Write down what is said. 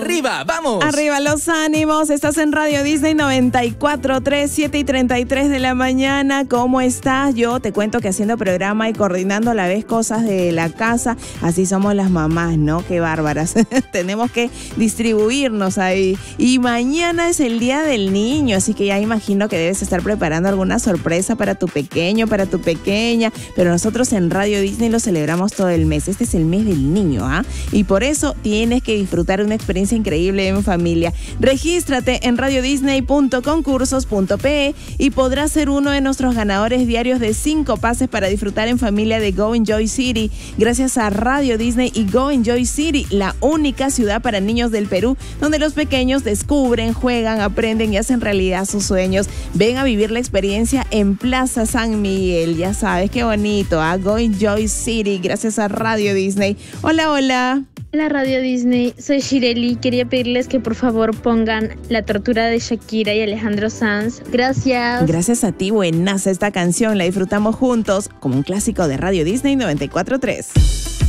¡Arriba, vamos! Arriba los ánimos. Estás en Radio Disney 94.3, 7:33 de la mañana. ¿Cómo estás? Yo te cuento que haciendo programa y coordinando a la vez cosas de la casa. Así somos las mamás, ¿no? Qué bárbaras. Tenemos que distribuirnos ahí. Y mañana es el Día del Niño, así que ya imagino que debes estar preparando alguna sorpresa para tu pequeño, para tu pequeña. Pero nosotros en Radio Disney lo celebramos todo el mes. Este es el mes del niño, ¿ah? Y por eso tienes que disfrutar de una experiencia increíble en familia. Regístrate en radiodisney.concursos.pe y podrás ser uno de nuestros ganadores diarios de 5 pases para disfrutar en familia de Go Enjoy City. Gracias a Radio Disney y Go Enjoy City, la única ciudad para niños del Perú, donde los pequeños descubren, juegan, aprenden y hacen realidad sus sueños. Ven a vivir la experiencia en Plaza San Miguel. Ya sabes, qué bonito, ¿ah? Go Enjoy City, gracias a Radio Disney. Hola, hola. Hola Radio Disney, soy Shireli. Quería pedirles que por favor pongan La tortura de Shakira y Alejandro Sanz. Gracias. Gracias a ti, buenaza esta canción. La disfrutamos juntos como un clásico de Radio Disney 94.3.